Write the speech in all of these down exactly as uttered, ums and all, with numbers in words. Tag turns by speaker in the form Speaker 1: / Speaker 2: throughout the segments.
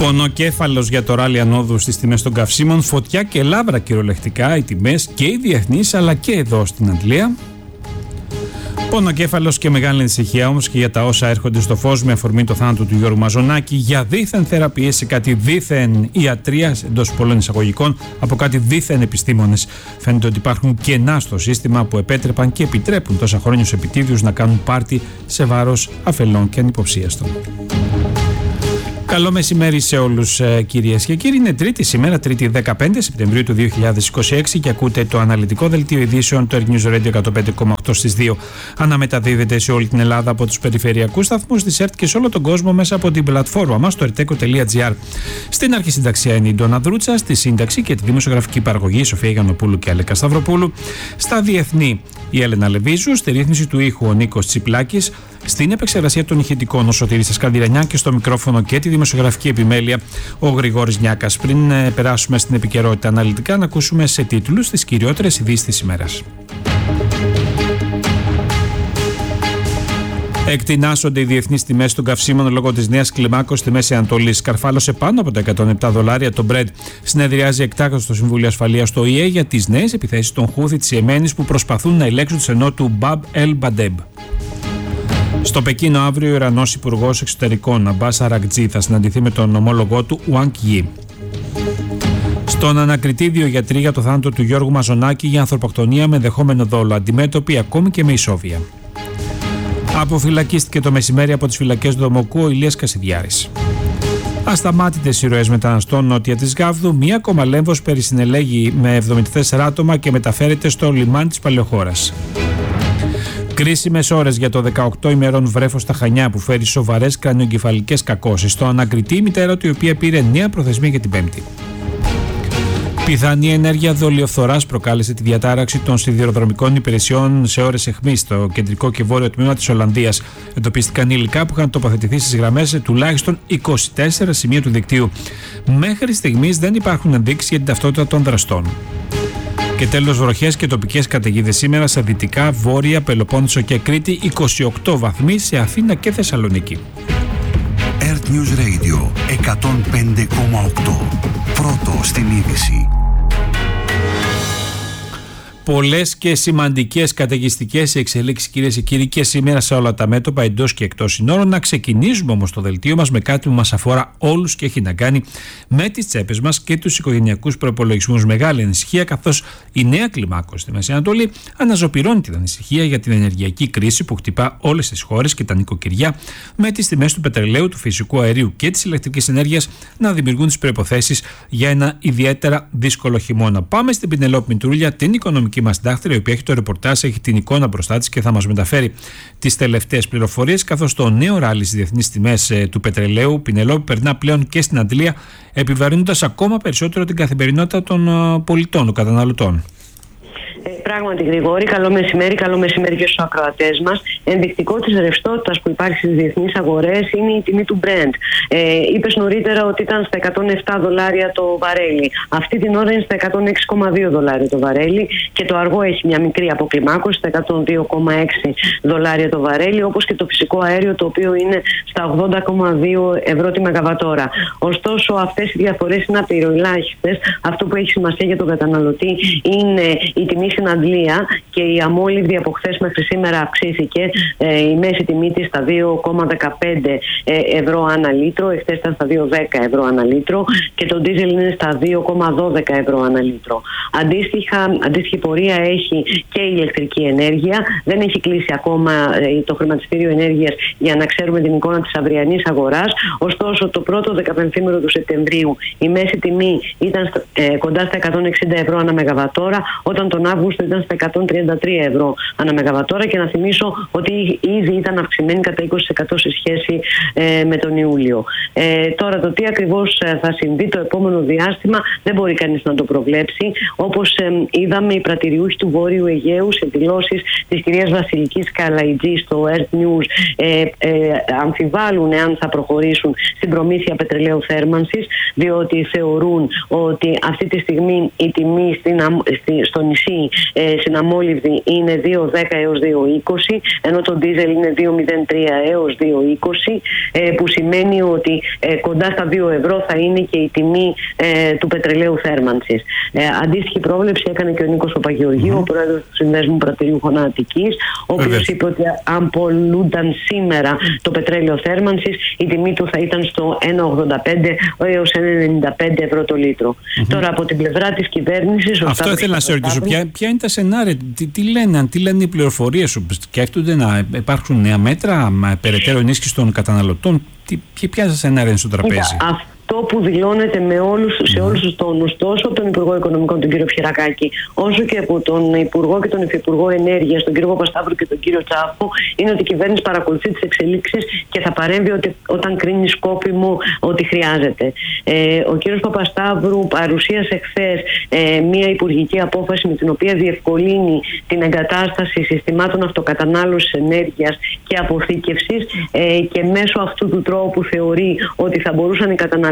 Speaker 1: Πονοκέφαλος για το ράλι ανόδου στις τιμές των καυσίμων, φωτιά και λάβρα κυριολεκτικά οι τιμές και οι διεθνείς αλλά και εδώ στην Αγγλία. Πονοκέφαλος και μεγάλη ανησυχία όμως και για τα όσα έρχονται στο φως με αφορμή το θάνατο του Γιώργου Μαζονάκη, για δίθεν θεραπείες σε κάτι δίθεν ιατρία εντός πολλών εισαγωγικών από κάτι δίθεν επιστήμονες. Φαίνεται ότι υπάρχουν κενά στο σύστημα που επέτρεπαν και επιτρέπουν τόσα χρόνια στους επιτίδιους να κάνουν πάρτι σε βάρος αφελών και ανυποψίαστων. Καλό μεσημέρι σε όλους, κυρίες και κύριοι. Είναι Τρίτη σήμερα, Τρίτη δεκαπέντε Σεπτεμβρίου του δύο χιλιάδες είκοσι έξι και ακούτε το αναλυτικό δελτίο ειδήσεων του Air News Radio εκατόν πέντε κόμμα οκτώ στις δύο. Αναμεταδίδεται σε όλη την Ελλάδα από τους περιφερειακούς σταθμούς της ΕΡΤ και σε όλο τον κόσμο μέσα από την πλατφόρμα μας στο ερτέκο τελεία τζι άρ. Στην αρχισυνταξία είναι η Ντόνα Δρούτσα, στη σύνταξη και τη δημοσιογραφική παραγωγή η Σοφία Γιαννοπούλου και Αλέκα Σταυροπούλου. Στα διεθνή η Έλενα Λεβίζου, στη ρύθμιση του ήχου ο Νίκος Τσιπλάκης, στην επεξεργασία των ηχητικών ο Σωτήρης Ασκανδυρανιά και στο μικρόφωνο και τη δημοσιογραφική επιμέλεια ο Γρηγόρης Νιάκας. Πριν ε, περάσουμε στην επικαιρότητα αναλυτικά, να ακούσουμε σε τίτλους τις κυριότερες ειδήσεις της ημέρας. Εκτινάσσονται οι διεθνείς τιμές των καυσίμων λόγω της νέας κλιμάκωσης στη Μέση Ανατολή. Σκαρφάλωσε πάνω από τα εκατόν επτά δολάρια το Brent. Συνεδριάζει εκτάκτως στο Συμβούλιο Ασφαλείας του Ο Η Ε για τις νέες επιθέσεις των Χούθι της Ιεμένης που προσπαθούν να ελέγξουν το σενό του Μπαμπ Ελ Μπαντέμπ. Στο Πεκίνο αύριο ο Ιρανός Υπουργός Εξωτερικών Αμπάς Αρακτζή θα συναντηθεί με τον ομόλογό του Ουάνγκ Γι. Στον ανακριτήριο γιατροί για το θάνατο του Γιώργου Μαζονάκη για ανθρωποκτονία με ενδεχόμενο δόλο, αντιμέτωποι ακόμη και με ισόβια. Αποφυλακίστηκε το μεσημέρι από τις φυλακές του Δομοκού ο Ηλίας Κασιδιάρης. Ασταμάτητες οι ροές μεταναστών νότια της Γάβδου, μία ακόμα λέμβος περισυνελέγει με εβδομήντα τέσσερα άτομα και μεταφέρεται στο λιμάνι της Παλαιοχώρας. Κρίσιμες ώρες για το δεκαοκτώ ημερών βρέφος στα Χανιά που φέρει σοβαρές κρανιογκεφαλικές κακώσεις. Στο ανακριτή η μητέρα του, η οποία πήρε νέα προθεσμία για την Πέμπτη. Πιθανή ενέργεια δολιοφθοράς προκάλεσε τη διατάραξη των σιδηροδρομικών υπηρεσιών σε ώρες αιχμής στο κεντρικό και βόρειο τμήμα της Ολλανδίας. Εντοπίστηκαν υλικά που είχαν τοποθετηθεί στις γραμμές σε τουλάχιστον είκοσι τέσσερα σημεία του δικτύου. Μέχρι στιγμής δεν υπάρχουν ενδείξεις για την ταυτότητα των δραστών. Και τέλος, βροχές και τοπικές καταιγίδες σήμερα σε δυτικά, βόρεια, Πελοπόννησο και Κρήτη, είκοσι οκτώ βαθμοί σε Αθήνα και Θεσσαλονίκη.
Speaker 2: Earth News Radio εκατόν πέντε κόμμα οκτώ. Πρώτο στην είδηση.
Speaker 1: Πολλές και σημαντικές καταιγιστικές εξελίξεις, κυρίες και κύριοι, και σήμερα σε όλα τα μέτωπα εντός και εκτός συνόρων. Να ξεκινήσουμε όμως το δελτίο μας με κάτι που μας αφορά όλους και έχει να κάνει με τις τσέπες μας και τους οικογενειακούς προϋπολογισμούς. Μεγάλη ανησυχία, καθώς η νέα κλιμάκωση στη Μέση Ανατολή αναζωπυρώνει την ανησυχία για την ενεργειακή κρίση που χτυπά όλες τις χώρες και τα νοικοκυριά, με τις τιμές του πετρελαίου, του φυσικού αερίου και της ηλεκτρικής ενέργειας να δημιουργούν τις προϋποθέσεις για ένα ιδιαίτερα δύσκολο χειμώνα. Πάμε στην Πινελόπη Μητρούλια, την οικονομική μας συντάκτρια, η οποία έχει το ρεπορτάζ, έχει την εικόνα μπροστά της και θα μας μεταφέρει τις τελευταίες πληροφορίες, καθώς το νέο ράλι στις διεθνείς τιμές ε, του πετρελαίου, Πινελόπη, περνά πλέον και στην Αντλία, επιβαρύνοντας ακόμα περισσότερο την καθημερινότητα των ε, πολιτών, των καταναλωτών.
Speaker 3: Ε, πράγματι, Γρηγόρη, καλό μεσημέρι, καλό μεσημέρι και στους ακροατές μας. Ενδεικτικό της ρευστότητας που υπάρχει στις διεθνείς αγορές είναι η τιμή του Brent. Ε, είπες νωρίτερα ότι ήταν στα εκατόν επτά δολάρια το βαρέλι. Αυτή την ώρα είναι στα εκατόν έξι κόμμα δύο δολάρια το βαρέλι και το αργό έχει μια μικρή αποκλιμάκωση στα εκατόν δύο κόμμα έξι δολάρια το βαρέλι, όπως και το φυσικό αέριο, το οποίο είναι στα ογδόντα κόμμα δύο ευρώ τη μεγαβατόρα. Ωστόσο, αυτές οι διαφορές είναι απειροελάχιστες. Αυτό που έχει σημασία για τον καταναλωτή είναι η τιμή στην Αντλία και η αμόλυβδη από χθες μέχρι σήμερα αυξήθηκε. Ε, η μέση τιμή της στα δύο κόμμα δεκαπέντε ευρώ ανά λίτρο, εχθές ήταν στα δύο κόμμα δέκα ευρώ ανά λίτρο και το ντίζελ είναι στα δύο κόμμα δώδεκα ευρώ ανά λίτρο. Αντίστοιχα, αντίστοιχη πορεία έχει και η ηλεκτρική ενέργεια. Δεν έχει κλείσει ακόμα το χρηματιστήριο ενέργειας για να ξέρουμε την εικόνα της αυριανής αγοράς. Ωστόσο, το πρώτο δεκαπενθήμερο του Σεπτεμβρίου η μέση τιμή ήταν ε, κοντά στα εκατόν εξήντα ευρώ ανά μεγαβατόρα, όταν τον Αύγουστο ήταν στα εκατόν τριάντα τρία ευρώ ανά μεγαβατόρα, και να θυμίσω ότι ήδη ήταν αυξημένη κατά είκοσι τοις εκατό σε σχέση ε, με τον Ιούλιο. Ε, τώρα, το τι ακριβώς θα συμβεί το επόμενο διάστημα δεν μπορεί κανείς να το προβλέψει. Όπως ε, είδαμε, οι πρατηριούχοι του Βόρειου Αιγαίου σε δηλώσεις της κυρίας Βασιλικής Καλαϊτζή στο Earth News ε, ε, αμφιβάλλουν εάν θα προχωρήσουν στην προμήθεια πετρελαίου θέρμανσης, διότι θεωρούν ότι αυτή τη στιγμή η τιμή στην, στη, στο νησί ε, στην αμόλυβδη είναι δύο δέκα έως δύο είκοσι, ενώ το ντίζελ είναι δύο μηδέν τρία έως δύο είκοσι, ε, που σημαίνει ότι ε, κοντά στα δύο ευρώ θα είναι και η τιμή ε, του πετρελαίου θέρμανσης. Ε, αντίστοιχη πρόβλεψη έκανε και ο Νίκος Παπαγεωργίου, mm. ο πρόεδρος του Συνδέσμου Πρατηριούχων Αττικής, ο οποίος είπε ότι αν πολλούνταν σήμερα το πετρέλαιο θέρμανσης, η τιμή του θα ήταν στο ένα ογδόντα πέντε έως ένα ενενήντα πέντε ευρώ το λίτρο. Mm-hmm. Τώρα από την πλευρά της κυβέρνησης...
Speaker 1: Αυτό ήθελα να σε ρωτήσω. Ποια, ποια είναι τα σενάρια, τι, τι λένε, τι λένε οι πληροφορίες σου, σκέφτονται να υπάρξουν νέα μέτρα, περαιτέρω ενίσχυση των καταναλωτών, τι, ποια σενάρια είναι στο τραπέζι?
Speaker 3: Κοίτα, αυτό που δηλώνεται με όλους, σε όλους τους τόνους, τόσο από τον Υπουργό Οικονομικών, τον κύριο Πιερακάκη, όσο και από τον Υπουργό και τον Υφυπουργό Ενέργειας, τον κύριο Παπασταύρου και τον κύριο Τσάφο, είναι ότι η κυβέρνηση παρακολουθεί τις εξελίξεις και θα παρέμβει ότι, όταν κρίνει σκόπιμο ότι χρειάζεται. Ε, ο κύριος Παπασταύρου παρουσίασε χθες ε, μια υπουργική απόφαση με την οποία διευκολύνει την εγκατάσταση συστημάτων αυτοκατανάλωσης ενέργειας και αποθήκευσης ε, και μέσω αυτού του τρόπου θεωρεί ότι θα μπορούσαν οι καταναλωτές,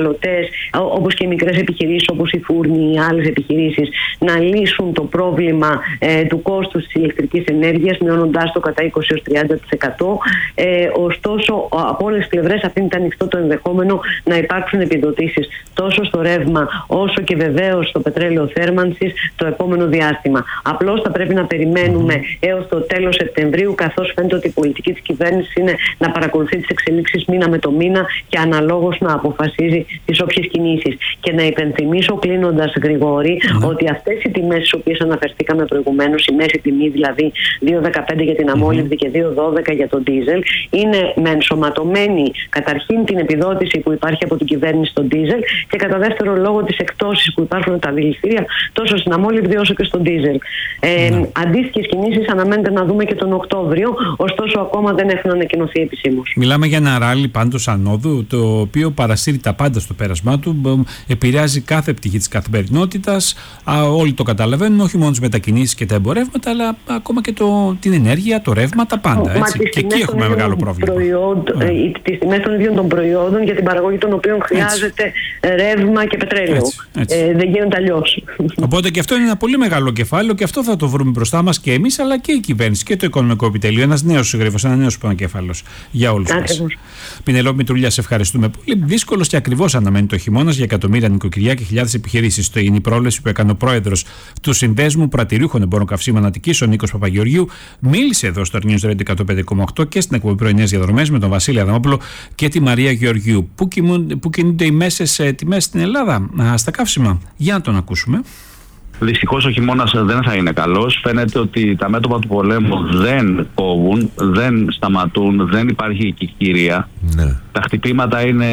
Speaker 3: όπως και οι μικρές επιχειρήσεις όπως οι φούρνοι ή άλλες επιχειρήσεις, να λύσουν το πρόβλημα ε, του κόστους της ηλεκτρικής ενέργειας, μειώνοντάς το κατά είκοσι έως τριάντα τοις εκατό. Ε, ωστόσο, από όλες τις πλευρές αφήνεται ανοιχτό το ενδεχόμενο να υπάρξουν επιδοτήσεις τόσο στο ρεύμα όσο και βεβαίως στο πετρέλαιο θέρμανσης το επόμενο διάστημα. Απλώς θα πρέπει να περιμένουμε έως το τέλος Σεπτεμβρίου, καθώς φαίνεται ότι η πολιτική της κυβέρνησης είναι να παρακολουθεί τις εξελίξεις μήνα με το μήνα και αναλόγως να αποφασίζει τις όποιες κινήσεις. Και να υπενθυμίσω, κλείνοντας, Γρηγόρη, mm. ότι αυτές οι τιμές στις οποίες αναφερθήκαμε προηγουμένως, η μέση τιμή δηλαδή δύο δεκαπέντε για την αμόλυβδη mm. και δύο δώδεκα για τον ντίζελ, είναι με ενσωματωμένη καταρχήν την επιδότηση που υπάρχει από την κυβέρνηση στον ντίζελ και κατά δεύτερο λόγο τις εκτόσεις που υπάρχουν από τα δηληστήρια τόσο στην αμόλυβδη όσο και στον ντίζελ. Ε, mm. Αντίστοιχες κινήσεις αναμένεται να δούμε και τον Οκτώβριο, ωστόσο ακόμα δεν έχουν ανακοινωθεί επισήμως.
Speaker 1: Μιλάμε για ένα ράλι πάντως ανόδου, το οποίο παρασύρει τα πάντα στο πέρασμά του, επηρεάζει κάθε πτυχή της καθημερινότητας. Όλοι το καταλαβαίνουν, όχι μόνο τις μετακινήσεις και τα εμπορεύματα, αλλά ακόμα και το, την ενέργεια, το ρεύμα, τα πάντα. Έτσι. Και εκεί έχουμε μεγάλο πρόβλημα.
Speaker 3: Yeah. Τις τιμές των ίδιων των προϊόντων για την παραγωγή των οποίων χρειάζεται έτσι. ρεύμα και πετρέλαιο. Έτσι. Έτσι. Ε, δεν γίνεται αλλιώς.
Speaker 1: Οπότε και αυτό είναι ένα πολύ μεγάλο κεφάλαιο και αυτό θα το βρούμε μπροστά μας και εμείς, αλλά και η κυβέρνηση και το Οικονομικό Επιτελείο. Ένας νέος γρίφος, ένα νέος πονοκέφαλος για όλους μας. Πινελόπη Μητρούλια, σε ευχαριστούμε πολύ. Δύσκολος και ακριβώς αναμένει το χειμώνας για εκατομμύρια νοικοκυριά και χιλιάδες επιχειρήσεις. Το είναι η πρόληψη που έκανε ο πρόεδρος του Συνδέσμου Πρατηριούχων Εμπόρων Καυσίμων Αττικής, ο Νίκος Παπαγεωργίου. Μίλησε εδώ στο News Radio εκατόν πέντε κόμμα οκτώ και στην εκπομπή Πρωινές Διαδρομές με τον Βασίλη Αδαμόπουλο και τη Μαρία Γεωργίου. Πού, κοιμούν, πού κινούνται οι μέσες τιμές στην Ελλάδα στα καύσιμα? Για να τον ακούσουμε.
Speaker 4: Δυστυχώς ο χειμώνας δεν θα είναι καλός. Φαίνεται ότι τα μέτωπα του πολέμου δεν κόβουν, δεν σταματούν, δεν υπάρχει κυκλοφορία. Ναι. Τα χτυπήματα είναι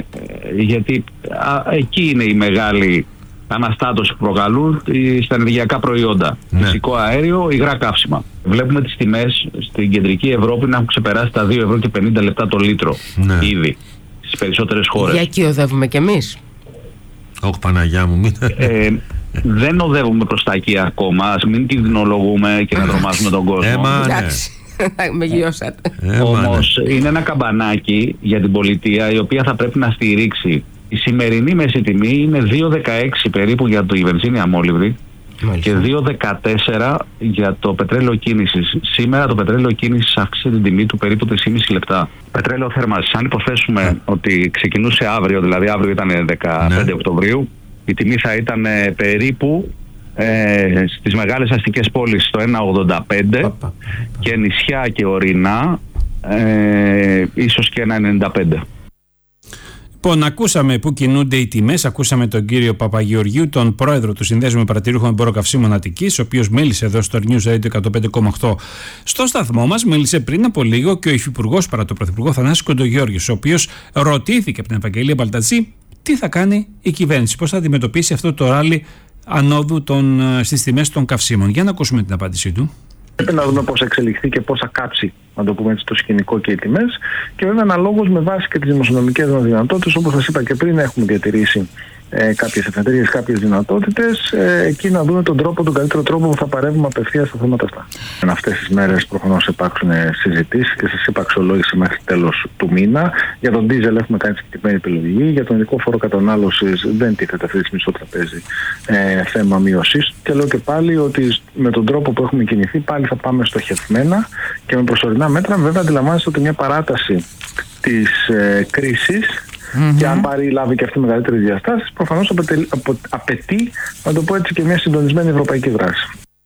Speaker 4: γιατί α, εκεί είναι η μεγάλη αναστάτωση που προκαλούν στα ενεργειακά προϊόντα. Ναι. Φυσικό αέριο, υγρά καύσιμα. Βλέπουμε τις τιμές στην κεντρική Ευρώπη να έχουν ξεπεράσει τα δύο ευρώ και πενήντα λεπτά το λίτρο. Ναι. Ήδη στις περισσότερες χώρες.
Speaker 5: Για εκεί οδεύουμε κι εμείς.
Speaker 6: Όχι, Παναγιά μου, μην...
Speaker 4: Ε, δεν οδεύουμε προς τα εκεί ακόμα. Ας μην κινδυνολογούμε και να τρομάζουμε τον κόσμο.
Speaker 6: Έμα, ναι.
Speaker 5: Με γιώσατε.
Speaker 4: Όμως ναι. είναι ένα καμπανάκι για την πολιτεία η οποία θα πρέπει να στηρίξει. Η σημερινή μέση τιμή είναι δύο δεκαέξι περίπου για το η βενζίνη αμόλυβδη και δύο δεκατέσσερα για το πετρέλαιο κίνησης. Σήμερα το πετρέλαιο κίνησης αύξησε την τιμή του περίπου τρία κόμμα πέντε λεπτά. Πετρέλαιο θέρμανσης, αν υποθέσουμε ναι. ότι ξεκινούσε αύριο, δηλαδή αύριο ήταν δεκαπέντε ναι. Οκτωβρίου, η τιμή θα ήταν περίπου ε, στις μεγάλες αστικές πόλεις στο ένα ογδόντα πέντε και νησιά και ορεινά ε, ίσως και ένα ενενήντα πέντε.
Speaker 1: Λοιπόν, ακούσαμε πού κινούνται οι τιμές. Ακούσαμε τον κύριο Παπαγεωργίου, τον πρόεδρο του Συνδέσμου Πρατηριούχων Εμπόρων Καυσίμων Αττικής, ο οποίος μίλησε εδώ στο News Radio εκατόν πέντε κόμμα οκτώ. Στο σταθμό μας μίλησε πριν από λίγο και ο υφυπουργός παρά το πρωθυπουργό Θανάσης Κοντογιώργης, ο οποίος ρωτήθηκε από την Ευαγγελία Μπαλτατζή τι θα κάνει η κυβέρνηση, πώς θα αντιμετωπίσει αυτό το ράλι ανόδου των, στις τιμές των καυσίμων. Για να ακούσουμε την απάντησή του.
Speaker 7: Πρέπει να δούμε πώς εξελιχθεί και πώς θα κάψει να το πούμε έτσι, το σκηνικό και οι τιμές. Και βέβαια αναλόγως με βάση και τις δημοσιονομικές μας δυνατότητες, όπως σας είπα και πριν, έχουμε διατηρήσει ε, κάποιες εφεδρείες, κάποιες δυνατότητες, ε, εκεί να δούμε τον τρόπο, τον καλύτερο τρόπο που θα παρεύουμε απευθείας στα θέματα αυτά. Εν αυτές τις μέρες προφανώς υπάρξουν συζητήσεις και σας είπα αξιολόγηση μέχρι τέλος του μήνα. Για τον ντίζελ έχουμε κάνει συγκεκριμένη επιλογή. Για τον ειδικό φόρο κατανάλωσης δεν τίθεται αυτή τη στιγμή στο τραπέζι ε, θέμα μείωσης. Και λέω και πάλι ότι με τον τρόπο που έχουμε κινηθεί πάλι θα πάμε στοχευμένα και με προσωρινά μέτρα. Βέβαια, αντιλαμβάνεστε ότι μια παράταση της ε, κρίσης mm-hmm. και αν πάρει λάβει και αυτή μεγαλύτερη διαστάσεις, προφανώς απαιτεί, απαιτεί, να το πω έτσι, και μια συντονισμένη ευρωπαϊκή δράση.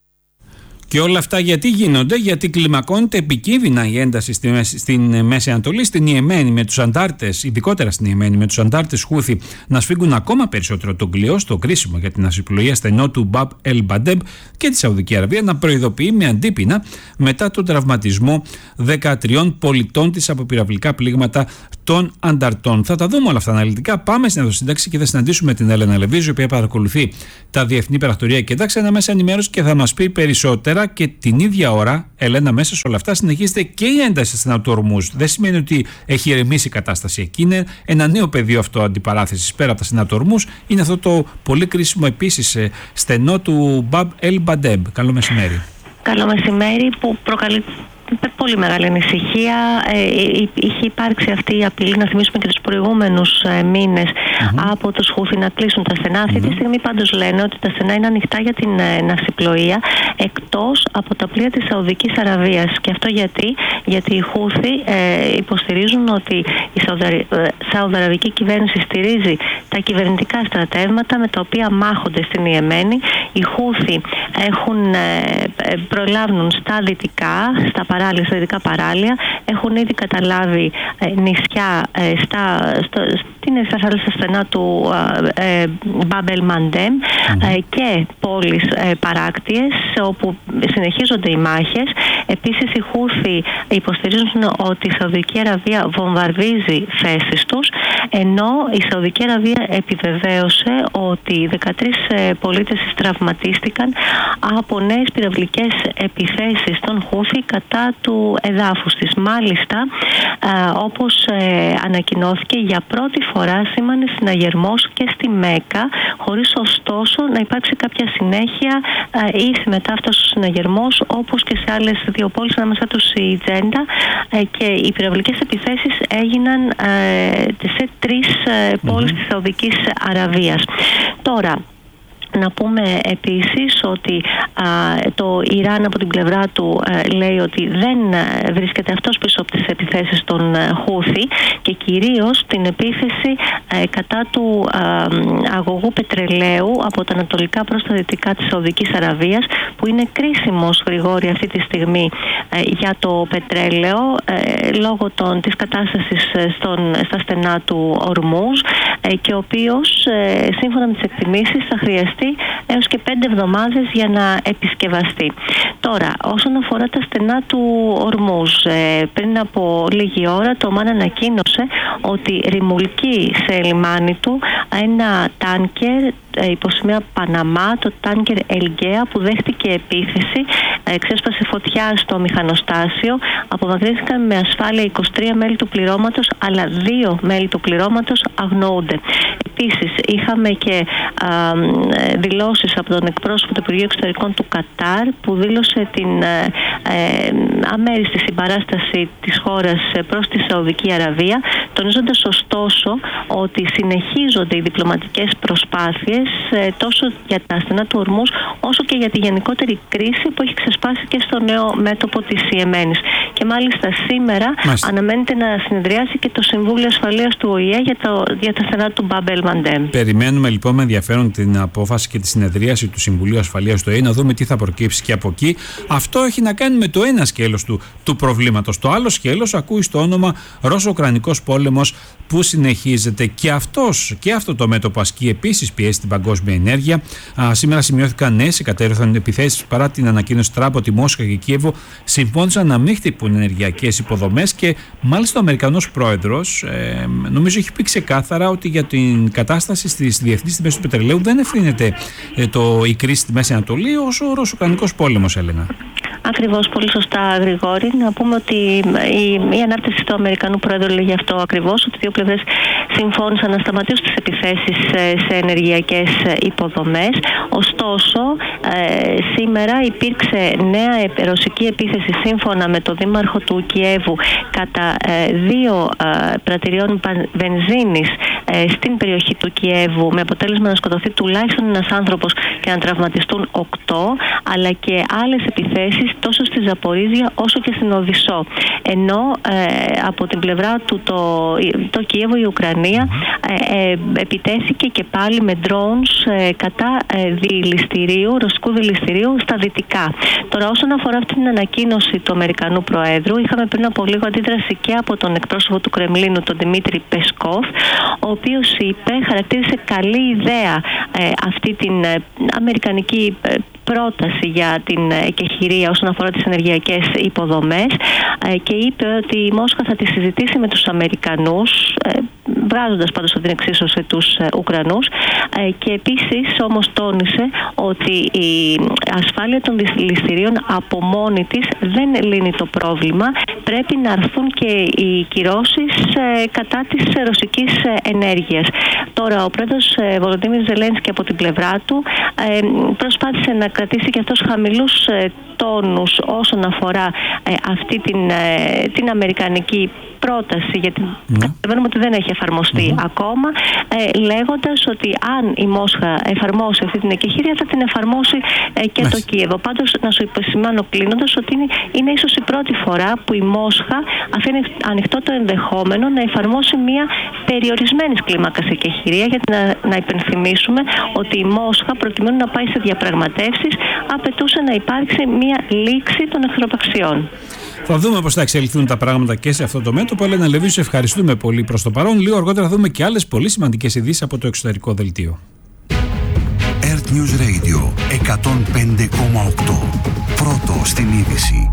Speaker 1: Και όλα αυτά γιατί γίνονται? Γιατί κλιμακώνεται επικίνδυνα η ένταση στη Μέση, στην Μέση Ανατολή, στην Ιεμένη, με τους αντάρτες, ειδικότερα στην Ιεμένη, με τους αντάρτες Χούθι να σφίγγουν ακόμα περισσότερο τον κλειό, στο κρίσιμο για την ναυσιπλοεία στενό του Μπαμπ Ελ Μπαντέμπ, και τη Σαουδική Αραβία να προειδοποιεί με αντίπεινα μετά τον τραυματισμό δεκατριών πολιτών της από πυραυλικά πλήγματα των ανταρτών. Θα τα δούμε όλα αυτά αναλυτικά. Πάμε στην Εδωσύνταξη και θα συναντήσουμε την Έλενα Λεβίζου, η οποία παρακολουθεί τα διεθνή πρακτορία και εντάξει ένα μέσα ενημέρωση και θα μας πει περισσότερα. Και την ίδια ώρα, Ελένα, μέσα σε όλα αυτά συνεχίζεται και η ένταση στην του Ορμούζ. Δεν σημαίνει ότι έχει ηρεμήσει η κατάσταση εκεί. Είναι ένα νέο πεδίο αυτό αντιπαράθεσης πέρα από τα στενά του Ορμούζ. Είναι αυτό το πολύ κρίσιμο επίσης στενό του Μπαμπ Ελ Μπαντέμπ. Καλό μεσημέρι.
Speaker 8: Καλό μεσημέρι, που προκαλεί πολύ μεγάλη ανησυχία. Ε, είχε υπάρξει αυτή η απειλή, να θυμίσουμε και τους προηγούμενους ε, μήνες, mm-hmm. από τους Χούθι να κλείσουν τα στενά. Αυτή mm-hmm. τη στιγμή πάντως λένε ότι τα στενά είναι ανοιχτά για την ε, ναυσιπλοεία, εκτός από τα πλοία της Σαουδικής Αραβίας. Και αυτό γιατί, γιατί οι Χούθι ε, υποστηρίζουν ότι η Σαουδαραβική κυβέρνηση στηρίζει τα κυβερνητικά στρατεύματα με τα οποία μάχονται στην Ιεμένη. Οι Χούθι έχουν, ε, προλάβουν στα δυτικά, στα παράλια, στα δυτικά παράλια, έχουν ήδη καταλάβει ε, νησιά ε, στα, στο, στην θάλασσα στενά του ε, Μπαμπ Ελ Μαντέμ ε, και πόλεις ε, παράκτιες, όπου συνεχίζονται οι μάχες. Επίσης οι Χούθι υποστηρίζουν ότι η Σαουδική Αραβία βομβαρδίζει θέσεις τους, ενώ η Σαουδική Αραβία επιβεβαίωσε ότι δεκατρείς ε, πολίτες τραυματίστηκαν από νέες πυραυλικές επιθέσεις των Χούθι κατά του εδάφους της. Μάλιστα, ε, όπως ε, ανακοινώθηκε, για πρώτη φορά σήμανε συναγερμός και στη Μέκα, χωρίς ωστόσο να υπάρξει κάποια συνέχεια ε, ή συμμετάφταση στο συναγερμός, όπως και σε άλλες δύο πόλεις, ανάμεσα τους η Τζέντα, ε, και οι πυραυλικές επιθέσεις έγιναν ε, σε τρεις ε, πόλεις mm-hmm. της Σαουδικής Αραβίας. Τώρα, να πούμε επίσης ότι α, το Ιράν από την πλευρά του α, λέει ότι δεν α, βρίσκεται αυτός πίσω από τις επιθέσεις των α, Χούθι, και κυρίως την επίθεση α, κατά του α, αγωγού πετρελαίου από τα ανατολικά προς τα δυτικά της Σαουδικής Αραβίας, που είναι κρίσιμος, Γρηγόρη, αυτή τη στιγμή α, για το πετρέλαιο α, λόγω των, της κατάστασης στον, στα στενά του Ορμούζ, α, και ο οποίος α, σύμφωνα με τις εκτιμήσεις θα χρειαστεί έως και πέντε εβδομάδες για να επισκευαστεί. Τώρα, όσον αφορά τα στενά του Ορμούζ, ε, πριν από λίγη ώρα το ΟΜΑΝ ανακοίνωσε ότι ρημουλκεί σε λιμάνι του ένα τάνκερ ε, υποσημεία Παναμά, το τάνκερ Ελγκαία, που δέχτηκε επίθεση, ε, ξέσπασε φωτιά στο μηχανοστάσιο, απομακρύνθηκαν με ασφάλεια είκοσι τρία μέλη του πληρώματος, αλλά δύο μέλη του πληρώματος αγνοούνται. Επίσης, είχαμε και α, δηλώσεις από τον εκπρόσωπο του Υπουργείου Εξωτερικών του Κατάρ, που δήλωσε την ε, ε, αμέριστη συμπαράσταση της χώρας προς τη Σαουδική Αραβία, τονίζοντας ωστόσο ότι συνεχίζονται οι διπλωματικές προσπάθειες ε, τόσο για τα στενά του Ορμούζ, όσο και για τη γενικότερη κρίση που έχει ξεσπάσει και στο νέο μέτωπο της Ιεμένης. Και μάλιστα σήμερα Μάλιστα. αναμένεται να συνεδριάσει και το Συμβούλιο Ασφαλείας του Ο Η Ε για, το, για τα στενά του Μπαμπ Ελ Μαντέμ.
Speaker 1: Περιμένουμε λοιπόν με ενδιαφέρον την απόφαση και τη συνεδρίαση του Συμβουλίου Ασφαλείας του Ο Η Ε, να δούμε τι θα προκύψει και από εκεί. Αυτό έχει να κάνει με το ένα σκέλος του, του προβλήματος. Το άλλο σκέλος ακούει στο όνομα Ρώσο-Ουκρανικός πόλεμος, που συνεχίζεται, και αυτός και αυτό το μέτωπο ασκεί επίσης πιέσει στην παγκόσμια ενέργεια. Α, σήμερα σημειώθηκαν νέες εκατέρωθεν επιθέσεις, παρά την ανακοίνωση Τραμπ ότι Μόσχα και Κίεβο συμφώνησαν να μην χτυπούν ενεργειακές υποδομές, και μάλιστα ο Αμερικανός πρόεδρος ε, νομίζω έχει πει ξεκάθαρα ότι για την κατάσταση στις διεθνείς τιμές του πετρελαίου δεν ευθύνεται ε, το, η κρίση στη Μέση Ανατολή, όσο ο Ρώσο-Ουκρανικός πόλεμος, Έλενα.
Speaker 8: Ακριβώς, πολύ σωστά, Γρηγόρη. Να πούμε ότι η, η ανάρτηση του Αμερικανού Πρόεδρου λέγει αυτό ακριβώς, ότι οι δύο πλευρές συμφώνησαν να σταματήσουν τις επιθέσεις σε ενεργειακές υποδομές. Ωστόσο, ε, σήμερα υπήρξε νέα ρωσική επίθεση σύμφωνα με το δήμαρχο του Κιέβου κατά ε, δύο ε, πρατηριών βενζίνης ε, στην περιοχή του Κιέβου, με αποτέλεσμα να σκοτωθεί τουλάχιστον ένας άνθρωπος και να τραυματιστούν οκτώ, αλλά και άλλες επιθέσεις τόσο στη Ζαπορίζια όσο και στην Οδυσσό. Ενώ ε, από την πλευρά του το, το Κιέβο, η Ουκρανία ε, ε, επιτέθηκε και πάλι με drones ε, κατά ε, δηληστηρίου, ρωσικού δηληστηρίου στα δυτικά. Τώρα, όσον αφορά αυτή την ανακοίνωση του Αμερικανού Προέδρου, είχαμε πριν από λίγο αντίδραση και από τον εκπρόσωπο του Κρεμλίνου, τον Δημήτρη Πεσκόφ, ο οποίος είπε, χαρακτήρισε καλή ιδέα ε, αυτή την ε, αμερικανική ε, πρόταση για την εκεχηρία όσον αφορά τις ενεργειακές υποδομές ε, και είπε ότι η Μόσχα θα τη συζητήσει με τους Αμερικανούς, ε, βγάζοντας πάντως από την εξίσωση τους ε, Ουκρανούς, ε, και επίσης όμως τόνισε ότι η ασφάλεια των δηληστηρίων από μόνη της δεν λύνει το πρόβλημα. Πρέπει να αρθούν και οι κυρώσεις ε, κατά της ρωσικής ενέργειας. Τώρα, ο πρόεδρος ε, Βολοντίμιρ Ζελένσκι από την πλευρά του ε, προσπάθησε να κρατήσει και αυτός χαμηλούς ε, τόνους όσον αφορά ε, αυτή την, ε, την αμερικανική πρόταση, γιατί καταλαβαίνουμε ότι δεν έχει εφαρμοστεί mm-hmm. ακόμα, ε, λέγοντας ότι αν η Μόσχα εφαρμόσει αυτή την εκεχηρία θα την εφαρμόσει ε, και yes. το Κίεβο. Πάντως, να σου υποσημάνω κλείνοντας ότι είναι, είναι ίσως η πρώτη φορά που η Μόσχα αφήνει ανοιχτό το ενδεχόμενο να εφαρμόσει μια περιορισμένης κλίμακας εκεχηρία, γιατί να, να υπενθυμίσουμε ότι η Μόσχα, προκειμένου να πάει σε διαπραγματεύσεις, απαιτούσε να υπάρξει μια λήξη των εχθροπαξιών.
Speaker 1: Θα δούμε πώς θα εξελιχθούν τα πράγματα και σε αυτό το μέτωπο. Ελένα Λεβίου, σε ευχαριστούμε πολύ προς το παρόν. Λίγο αργότερα θα δούμε και άλλες πολύ σημαντικές ειδήσεις από το εξωτερικό δελτίο.
Speaker 2: Earth News Radio εκατόν πέντε κόμμα οκτώ. Πρώτο στην είδηση.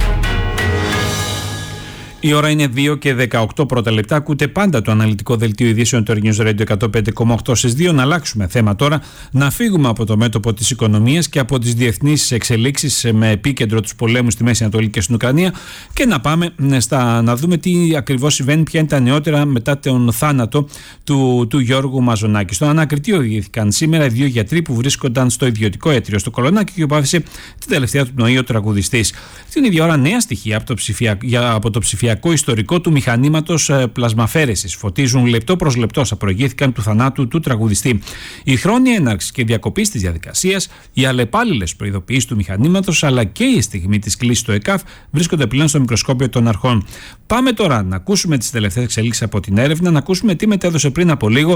Speaker 1: Η ώρα είναι δύο και δεκαοκτώ πρώτα λεπτά. Ακούτε πάντα το αναλυτικό δελτίο ειδήσεων του Earth News Radio εκατόν πέντε κόμμα οκτώ στις δύο. Να αλλάξουμε θέμα τώρα, να φύγουμε από το μέτωπο της οικονομίας και από τις διεθνείς εξελίξεις με επίκεντρο τους πολέμους στη Μέση Ανατολή και στην Ουκρανία και να πάμε στα, να δούμε τι ακριβώς συμβαίνει, ποια είναι τα νεότερα μετά τον θάνατο του, του Γιώργου Μαζονάκη. Στον ανακριτή οδηγήθηκαν σήμερα οι δύο γιατροί που βρίσκονταν στο ιδιωτικό αίτριο στο Κολονάκι και που την τελευταία του πνοή ο τραγουδιστής. Την ίδια ώρα νέα στοιχεία από το, ψηφιακ... από το ψηφιακό ιστορικό του μηχανήματος πλασμαφέρεσης φωτίζουν λεπτό προς λεπτό όσα προηγήθηκαν του θανάτου του τραγουδιστή. Η χρόνια έναρξη και διακοπή της διαδικασίας, οι αλλεπάλληλες προειδοποιήσεις του μηχανήματος αλλά και η στιγμή της κλήσης στο ΕΚΑΒ βρίσκονται πλέον στο μικροσκόπιο των αρχών. Πάμε τώρα να ακούσουμε τις τελευταίες εξελίξεις από την έρευνα, να ακούσουμε τι μετέδωσε πριν από λίγο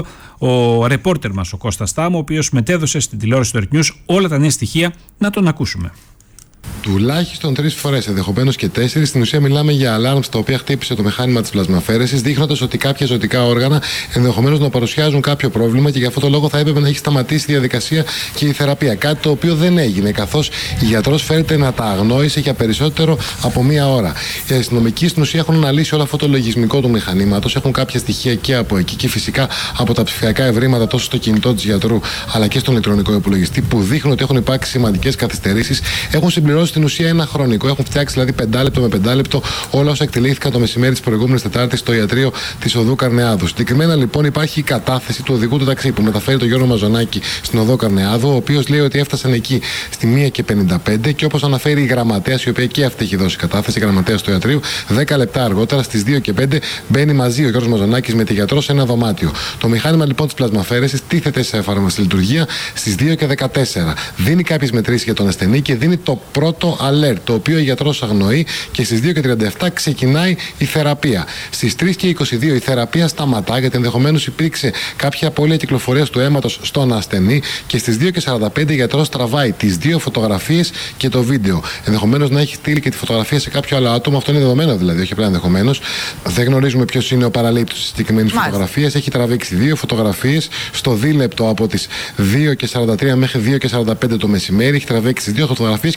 Speaker 1: ο ρεπόρτερ μας ο Κώστας Τάμο, ο οποίος μετέδωσε στην τηλεόραση του Earth News όλα τα νέα στοιχεία. Να τον ακούσουμε.
Speaker 9: Τουλάχιστον τρεις φορές, ενδεχομένως και τέσσερις. Στην ουσία, μιλάμε για alarms τα οποία χτύπησε το μηχάνημα της πλασμαφέρεσης, δείχνοντας ότι κάποια ζωτικά όργανα ενδεχομένως να παρουσιάζουν κάποιο πρόβλημα και γι' αυτό το λόγο θα έπρεπε να έχει σταματήσει η διαδικασία και η θεραπεία. Κάτι το οποίο δεν έγινε, καθώς η γιατρός φέρεται να τα αγνόησε για περισσότερο από μία ώρα. Οι αστυνομικοί στην ουσία έχουν αναλύσει όλο αυτό το λογισμικό του μηχανήματος, έχουν κάποια στοιχεία και από εκεί και φυσικά από τα ψηφιακά ευρήματα τόσο στο κινητό της γιατρού αλλά και στον ηλεκτρονικό υπολογιστή που δείχνουν ότι έχουν υπάρξει σημαντικές καθυστερήσεις. Έχουν συμπληρώσει στην ουσία ένα χρονικό. Έχουν φτιάξει δηλαδή πεντάλεπτο με πεντάλεπτο όλα όσα εκτελήθηκαν το μεσημέρι της προηγούμενης Τετάρτης στο ιατρείο της Οδού Καρνεάδου. Συγκεκριμένα λοιπόν υπάρχει η κατάθεση του οδηγού του ταξί που μεταφέρει τον Γιώργο Μαζονάκη στην Οδό Καρνεάδου, ο οποίος λέει ότι έφτασαν εκεί στη μία και πενήντα πέντε και όπως αναφέρει η γραμματέας, η οποία και αυτή έχει δώσει κατάθεση, η γραμματέας του ιατρείου, δέκα λεπτά αργότερα στις δύο και πέντε μπαίνει μαζί ο Γιώργος Μαζονάκης με τη γιατρό σε ένα δωμάτιο. Το μηχάνημα λοιπόν της πλασμαφέρεσης τίθεται σε εφαρμοστή λειτουργία στις δύο και δεκατέσσερα. Δίνει κάποιες μετρήσεις για τον ασθενή και δίνει το πρώτο alert, το οποίο ο γιατρός αγνοεί, και στις δύο και τριάντα επτά ξεκινάει η θεραπεία. Στις τρεις και είκοσι δύο η θεραπεία σταματά, γιατί ενδεχομένως υπήρξε κάποια απώλεια κυκλοφορίας του αίματος στον ασθενή, και στις δύο και σαράντα πέντε ο γιατρός τραβάει τις δύο φωτογραφίες και το βίντεο. Ενδεχομένως να έχει στείλει και τη φωτογραφία σε κάποιο άλλο άτομο, αυτό είναι δεδομένο δηλαδή, όχι απλά ενδεχομένως. Δεν γνωρίζουμε ποιος είναι ο παραλήπτης της συγκεκριμένης φωτογραφίας. Έχει τραβήξει δύο φωτογραφίες στο δίλεπτο από τις δύο και σαράντα τρία μέχρι δύο και σαράντα πέντε το μεσημέρι. Έχει τραβήξει τις δύο φωτογραφίες και το βίντεο.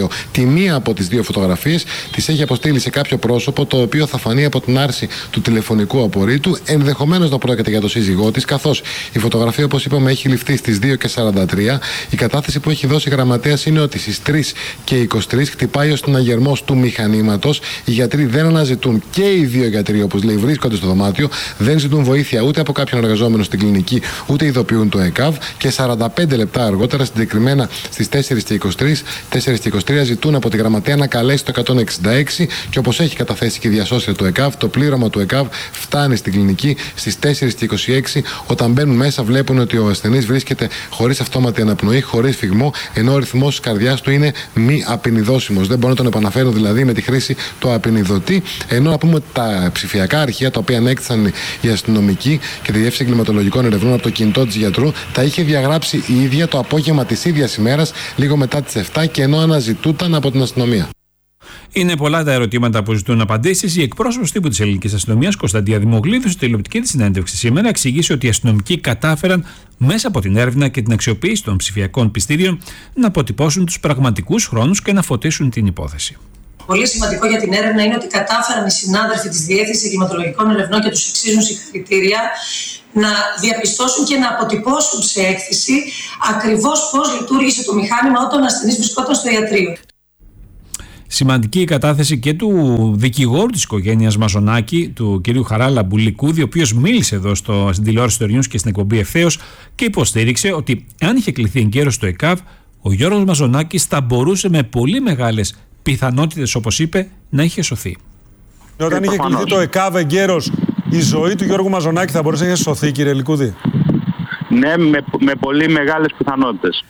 Speaker 9: δωμάτιο τη μία από τις δύο φωτογραφίες, τις έχει αποστείλει σε κάποιο πρόσωπο, το οποίο θα φανεί από την άρση του τηλεφωνικού απορρίτου, ενδεχομένως να πρόκειται για το σύζυγό της, καθώς η φωτογραφία, όπως είπαμε, έχει ληφθεί στις δύο και σαράντα τρία. Η κατάθεση που έχει δώσει η γραμματέας είναι ότι στις τρεις και είκοσι τρία χτυπάει ο συναγερμός του μηχανήματος. Οι γιατροί δεν αναζητούν, και οι δύο γιατροί, όπως λέει, βρίσκονται στο δωμάτιο, δεν ζητούν βοήθεια ούτε από κάποιον εργαζόμενο στην κλινική, ούτε ειδοποιούν το ΕΚΑΒ. Και σαράντα πέντε λεπτά αργότερα, συγκεκριμένα στις τέσσερις και είκοσι τρία, τέσσερις και είκοσι τρία, ζητούν από τη γραμματέα να καλέσει το εκατόν εξήντα έξι. Και όπως έχει καταθέσει και η διασώσια του ΕΚΑΒ, το πλήρωμα του ΕΚΑΒ φτάνει στην κλινική στις τέσσερις και είκοσι έξι. Όταν μπαίνουν μέσα, βλέπουν ότι ο ασθενής βρίσκεται χωρίς αυτόματη αναπνοή, χωρίς φυγμό, ενώ ο ρυθμός της καρδιάς του είναι μη απεινιδώσιμος. Δεν μπορούν να τον επαναφέρουν δηλαδή με τη χρήση του απεινιδωτή. Ενώ να πούμε ότι τα ψηφιακά αρχεία τα οποία ανέκτησαν οι αστυνομικοί και τη Διεύθυνση Εγκληματολογικών Ερευνών από το κινητό της γιατρού, τα είχε διαγράψει η ίδια το απόγευμα της ίδιας ημέρας, λίγο μετά τις επτά, και ενώ αναζητούταν από την αστυνομία.
Speaker 1: Είναι πολλά τα ερωτήματα που ζητούν απαντήσεις. Η εκπρόσωπος τύπου της ελληνικής αστυνομίας, Κωνσταντία Δημογλίδου, στη τηλεοπτική της συνέντευξη σήμερα εξηγήσει ότι οι αστυνομικοί κατάφεραν μέσα από την έρευνα και την αξιοποίηση των ψηφιακών πιστήριων να αποτυπώσουν τους πραγματικούς χρόνους και να φωτίσουν την υπόθεση.
Speaker 10: Πολύ σημαντικό για την έρευνα είναι ότι κατάφεραν οι συνάδελφοι της Διεύθυνσης Εγκληματολογικών Ερευνών, και τους εξίζουν συγχαρητήρια, να διαπιστώσουν και να αποτυπώσουν σε έκθεση ακριβώς πώς λειτουργήσε το μηχάνημα όταν ο ασθενής βρισκόταν στο ιατρείο.
Speaker 1: Σημαντική η κατάθεση και του δικηγόρου της οικογένειας Μαζονάκη, του κ. Χαράλα Μπουλικούδη, ο οποίος μίλησε εδώ στο, στην τηλεόραση του News και στην εκπομπή Ευθέως και υποστήριξε ότι αν είχε κληθεί εγκαίρος στο ΕΚΑΒ, ο Γιώργος Μαζονάκης θα μπορούσε με πολύ μεγάλες πιθανότητες, όπως είπε, να είχε σωθεί.
Speaker 11: Όταν είχε κληθεί το ΕΚΑΒ εγκαίρος, η ζωή του Γιώργου Μαζονάκη θα μπορούσε να είχε σωθεί, κύριε Λικούδη?
Speaker 4: Ναι, με, με πολύ μεγάλες πιθανότητες.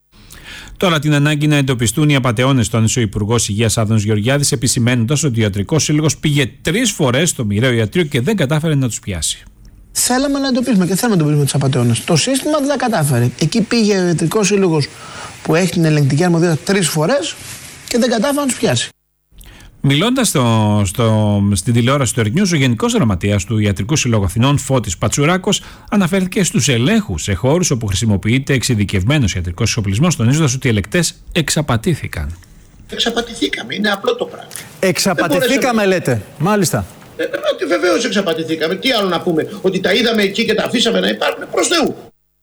Speaker 1: Τώρα, την ανάγκη να εντοπιστούν οι απατεώνες, τόνισε ο Υπουργός Υγείας Άδωνης Γεωργιάδης, επισημαίνοντας ότι ο Ιατρικός Σύλλογος πήγε τρεις φορές στο μοιραίο ιατρείο και δεν κατάφερε να τους πιάσει.
Speaker 12: Θέλαμε να εντοπίσουμε και θέλουμε να εντοπίσουμε τους απατεώνες. Το σύστημα δεν τα κατάφερε. Εκεί πήγε ο Ιατρικός Σύλλογος που έχει την ελεγκτική αρμοδιότητα τρεις φορές και δεν κατάφερε να τους πιάσει.
Speaker 1: Μιλώντας στο, στο, στην τηλεόραση του Ερνιούς, ο Γενικός Γραμματέας του Ιατρικού Συλλόγου Αθηνών, Φώτης Πατσουράκος, αναφέρθηκε στους ελέγχους σε χώρους όπου χρησιμοποιείται εξειδικευμένος ιατρικός εξοπλισμός, τονίζοντας ότι οι ελεκτές εξαπατήθηκαν.
Speaker 13: Εξαπατηθήκαμε, είναι απλό το πράγμα.
Speaker 11: Εξαπατηθήκαμε, λέτε. Μάλιστα.
Speaker 13: Ε, βεβαίως εξαπατηθήκαμε. Τι άλλο να πούμε, ότι τα είδαμε εκεί και τα αφήσαμε να υπάρχουν? Προς Θεού.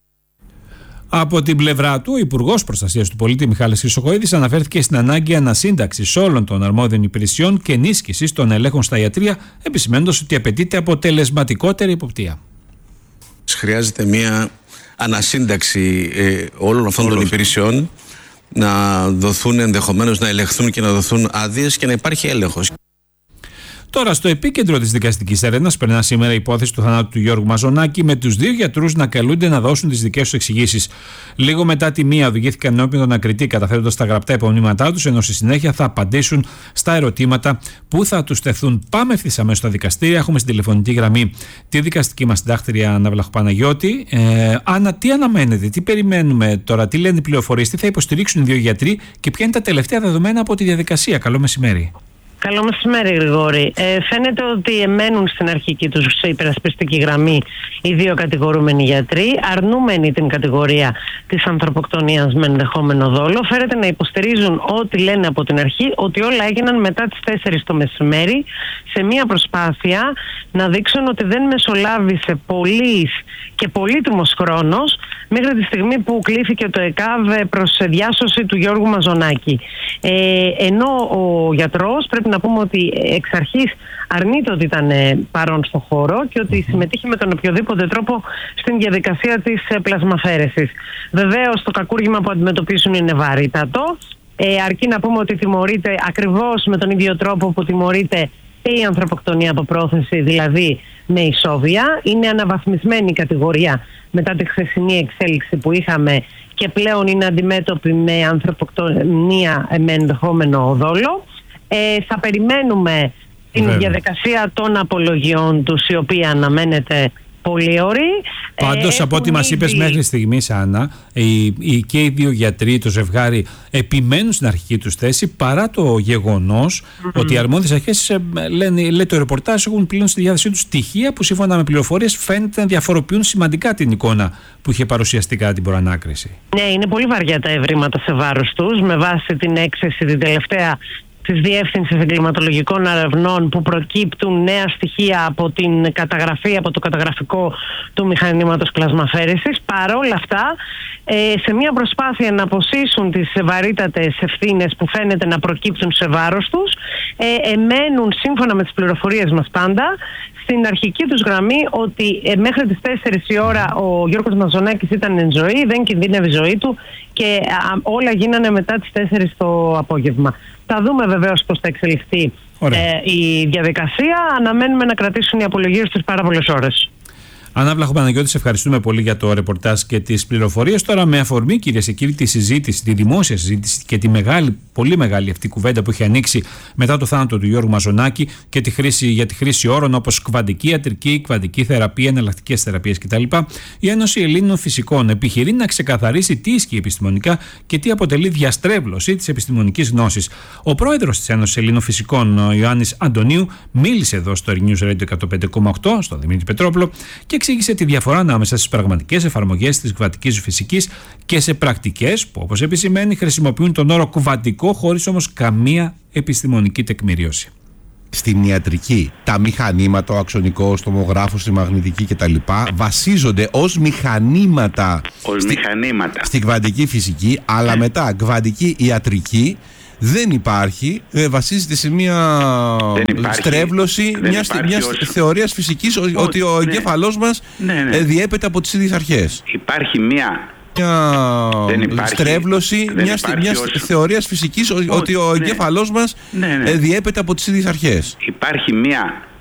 Speaker 1: Από την πλευρά του, ο Υπουργός Προστασίας του Πολίτη Μιχάλης Χρυσοχοΐδης αναφέρθηκε στην ανάγκη ανασύνταξης όλων των αρμόδιων υπηρεσιών και ενίσχυσης των ελέγχων στα ιατρεία, επισημαίνοντας ότι απαιτείται αποτελεσματικότερη εποπτεία.
Speaker 14: Χρειάζεται μια ανασύνταξη ε, όλων αυτών Όλος. των υπηρεσιών, να δοθούν ενδεχομένως, να ελεγχθούν και να δοθούν άδειες και να υπάρχει έλεγχος.
Speaker 1: Τώρα, στο επίκεντρο της δικαστικής έρευνας περνά σήμερα η υπόθεση του θανάτου του Γιώργου Μαζονάκη, με τους δύο γιατρούς να καλούνται να δώσουν τις δικές τους εξηγήσεις. Λίγο μετά τη μία οδηγήθηκαν ενώπιον των ανακριτή, καταθέτοντας τα γραπτά υπομνήματά τους, ενώ στη συνέχεια θα απαντήσουν στα ερωτήματα που θα τους τεθούν. Πάμε ευθύς αμέσως στα δικαστήρια. Έχουμε στην τηλεφωνική γραμμή τη δικαστική μας συντάκτρια Άννα Βλαχοπαναγιώτη. Ε, Άννα, τι αναμένετε, τι περιμένουμε τώρα, τι λένε οι πληροφορίες, τι θα υποστηρίξουν οι δύο γιατροί και ποια είναι τα τελευταία δεδομένα από τη διαδικασία? Καλό μεσημέρι.
Speaker 3: Καλό μεσημέρι, Γρηγόρη. Ε, φαίνεται ότι εμένουν στην αρχική τους υπερασπιστική γραμμή οι δύο κατηγορούμενοι γιατροί, αρνούμενοι την κατηγορία της ανθρωποκτονίας με ενδεχόμενο δόλο. Φαίνεται να υποστηρίζουν ό,τι λένε από την αρχή, ότι όλα έγιναν μετά τις τέσσερις το μεσημέρι, σε μια προσπάθεια να δείξουν ότι δεν μεσολάβησε πολύς και πολύτιμος χρόνος μέχρι τη στιγμή που κλήθηκε το ΕΚΑΒ προς διάσωση του Γιώργου Μαζονάκη. Ε, ενώ ο γιατρός, πρέπει να πούμε ότι εξ αρχής αρνείται ότι ήταν παρόν στο χώρο και ότι συμμετείχε με τον οποιοδήποτε τρόπο στην διαδικασία της πλασμαφέρεσης. Βεβαίως το κακούργημα που αντιμετωπίσουν είναι βαρύτατο. Ε, αρκεί να πούμε ότι τιμωρείται ακριβώς με τον ίδιο τρόπο που τιμωρείται και η ανθρωποκτονία από πρόθεση, δηλαδή με ισόβια. Είναι αναβαθμισμένη η κατηγορία μετά τη χθεσινή εξέλιξη που είχαμε και πλέον είναι αντιμέτωπη με ανθρωποκτονία με ενδεχόμενο δόλο. Ε, θα περιμένουμε την Βέβαια. διαδικασία των απολογιών τους, η οποία αναμένεται πολύ ωρί.
Speaker 1: Πάντως,
Speaker 3: ε,
Speaker 1: από ό,τι μας είπες μέχρι στιγμής, Άννα, οι, οι, και οι δύο γιατροί, το ζευγάρι, επιμένουν στην αρχική τους θέση, παρά το γεγονός mm-hmm. ότι οι αρμόδιες αρχές, λένε, λέει το ρεπορτάζ, έχουν πλέον στη διάθεσή τους στοιχεία που σύμφωνα με πληροφορίες φαίνεται να διαφοροποιούν σημαντικά την εικόνα που είχε παρουσιαστεί κατά την προανάκριση.
Speaker 3: Ναι, είναι πολύ βαριά τα ευρήματα σε βάρος τους, με βάση την έκθεση την τελευταία της Διεύθυνσης Εγκληματολογικών Ερευνών, που προκύπτουν νέα στοιχεία από την καταγραφή, από το καταγραφικό του μηχανήματος πλασμαφέρεσης. Παρόλα αυτά, σε μια προσπάθεια να αποσύσουν τις βαρύτατες ευθύνες που φαίνεται να προκύπτουν σε βάρος τους, εμένουν, σύμφωνα με τις πληροφορίες μας πάντα, στην αρχική τους γραμμή ότι μέχρι τις τέσσερις η ώρα ο Γιώργος Μαζονάκης ήταν εν ζωή, δεν κινδύνευε η ζωή του και όλα γίνανε μετά τις τέσσερις το απόγευμα. Θα δούμε βεβαίως πώς θα εξελιχθεί ε, η διαδικασία. Αναμένουμε να κρατήσουν οι απολογίες τους πάρα πολλές ώρες.
Speaker 1: Άννα Βλαχοπαναγιώτη, σε ευχαριστούμε πολύ για το ρεπορτάζ και τις πληροφορίες. Τώρα, με αφορμή, κυρίες και κύριοι, τη συζήτηση, τη δημόσια συζήτηση και τη μεγάλη, πολύ μεγάλη αυτή κουβέντα που έχει ανοίξει μετά το θάνατο του Γιώργου Μαζονάκη και τη χρήση, για τη χρήση όρων όπως κβαντική ιατρική, κβαντική θεραπεία, εναλλακτικές θεραπείες κτλ., η Ένωση Ελλήνων Φυσικών επιχειρεί να ξεκαθαρίσει τι ισχύει επιστημονικά και τι αποτελεί διαστρέβλωση της επιστημονικής γνώσης. Ο πρόεδρος της Ένωσης Ελλήνων Φυσικών, ο Ιωάννης Αντωνίου, μίλησε εδώ στο News Radio εκατόν πέντε κόμμα οκτώ, στον Δημήτρη Πετρόπουλο, και εξήγησε τη διαφορά ανάμεσα στις πραγματικές εφαρμογές της κβαντικής φυσικής και σε πρακτικές που, όπως επισημαίνει, χρησιμοποιούν τον όρο κβαντικό χωρίς όμως καμία επιστημονική τεκμηρίωση.
Speaker 15: Στην ιατρική, τα μηχανήματα, ο αξονικός, το τομογράφος, η μαγνητική κτλ. Βασίζονται ως μηχανήματα,
Speaker 16: ως
Speaker 15: στη,
Speaker 16: μηχανήματα.
Speaker 15: στην κβαντική φυσική, αλλά μετά κβαντική ιατρική δεν υπάρχει, ε, βασίζεται σε μια υπάρχει, στρέβλωση μιας, μιας θεωρίας φυσικής ο, ότι ο ναι. εγκέφαλός μας ναι, ναι. Ε, διέπεται από τις ίδιες αρχές.
Speaker 16: Υπάρχει μια,
Speaker 15: μια υπάρχει, στρέβλωση μιας, μιας ως... θεωρίας φυσικής ο, ότι ο ναι. εγκέφαλός μας ναι, ναι. Ε, διέπεται από τις ίδιες αρχές.
Speaker 16: Υπάρχει μια